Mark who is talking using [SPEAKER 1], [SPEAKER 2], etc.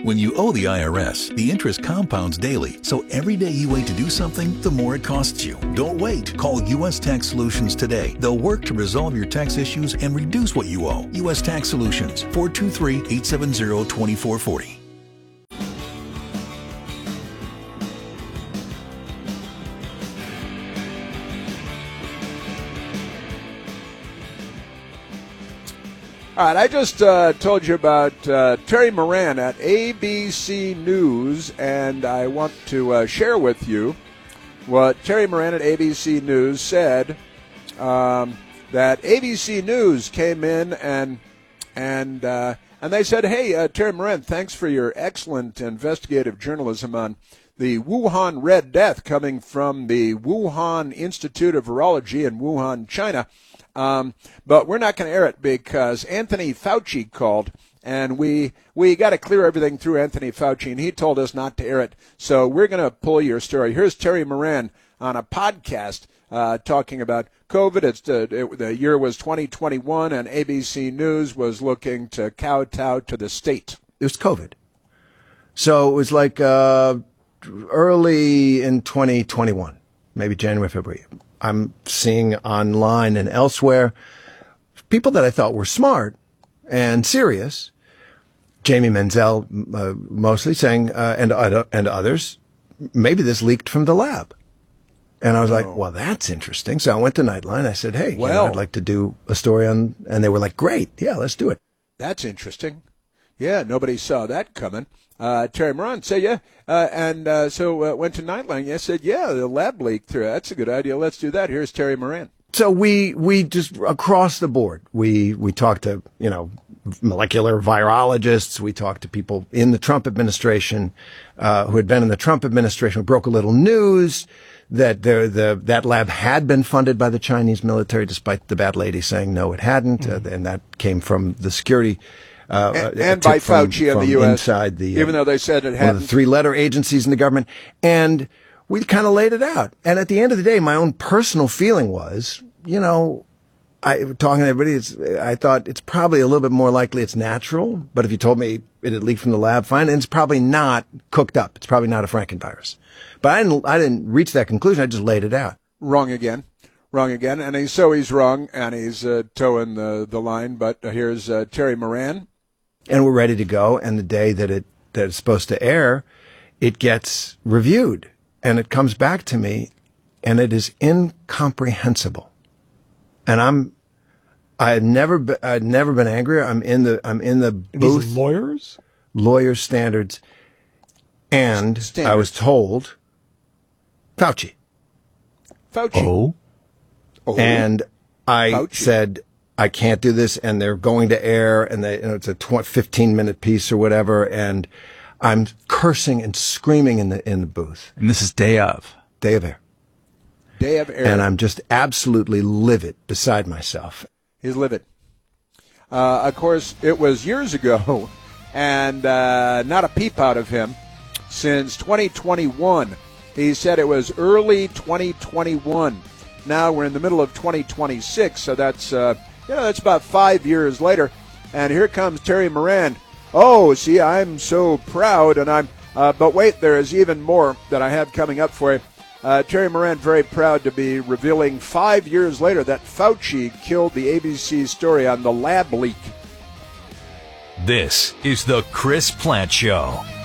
[SPEAKER 1] When you owe the IRS, the interest compounds daily, so every day you wait to do something, the more it costs you. Don't wait. Call U.S. Tax Solutions today. They'll work to resolve your tax issues and reduce what you owe. U.S. Tax Solutions, 423-870-2440.
[SPEAKER 2] All right, I just told you about Terry Moran at ABC News, and I want to share with you what Terry Moran at ABC News said, that ABC News came in and they said, hey, Terry Moran, thanks for your excellent investigative journalism on the Wuhan Red Death coming from the Wuhan Institute of Virology in Wuhan, China. But we're not going to air it because Anthony Fauci called, and we got to clear everything through Anthony Fauci, and he told us not to air it. So we're going to pull your story. Here's Terry Moran on a podcast talking about COVID. The year was 2021, and ABC News was looking to kowtow to the state.
[SPEAKER 3] It was COVID. So it was like early in 2021, maybe January, February. I'm seeing online and elsewhere people that I thought were smart and serious, Jamie Menzel mostly saying, and others, maybe this leaked from the lab. And I was like, well, that's interesting. So I went to Nightline. I said, hey, I'd like to do a story on, and they were like, great. Yeah, let's do it.
[SPEAKER 2] That's interesting. Yeah, nobody saw that coming. Terry Moran said, yeah. So went to Nightline. Yeah, said, yeah, the lab leaked through. That's a good idea. Let's do that. Here's Terry Moran.
[SPEAKER 3] So we just across the board, we talked to, molecular virologists. We talked to people in the Trump administration, who had been in the Trump administration. We broke a little news that that lab had been funded by the Chinese military, despite the bad lady saying no, it hadn't. And that came from the security
[SPEAKER 2] and by Fauci and the U.S.,
[SPEAKER 3] inside the,
[SPEAKER 2] even though they said it hadn't.
[SPEAKER 3] One of the 3-letter agencies in the government. And we kind of laid it out. And at the end of the day, my own personal feeling was, talking to everybody, I thought it's probably a little bit more likely it's natural. But if you told me it had leaked from the lab, fine. And it's probably not cooked up. It's probably not a Frankenvirus. But I didn't reach that conclusion. I just laid it out.
[SPEAKER 2] Wrong again. And he's wrong, and he's towing the line. But here's Terry Moran.
[SPEAKER 3] And we're ready to go. And the day that it's supposed to air, it gets reviewed. And it comes back to me, and it is incomprehensible. And I've never been angrier. I'm in the booth.
[SPEAKER 4] These lawyers?
[SPEAKER 3] Lawyers' standards. And I was told, Fauci.
[SPEAKER 2] Oh.
[SPEAKER 3] And I
[SPEAKER 2] Fauci
[SPEAKER 3] said, I can't do this, and they're going to air, and it's a 15-minute piece or whatever, and I'm cursing and screaming in the booth.
[SPEAKER 4] And this is day of
[SPEAKER 3] air.
[SPEAKER 2] Day of air.
[SPEAKER 3] And I'm just absolutely livid, beside myself.
[SPEAKER 2] He's livid. Of course, it was years ago, and not a peep out of him since 2021. He said it was early 2021. Now we're in the middle of 2026, so that's about 5 years later. And here comes Terry Moran. Oh, see, I'm so proud, and but wait, there is even more that I have coming up for you. Terry Moran very proud to be revealing 5 years later that Fauci killed the ABC story on the lab leak.
[SPEAKER 5] This is the Chris Plante Show.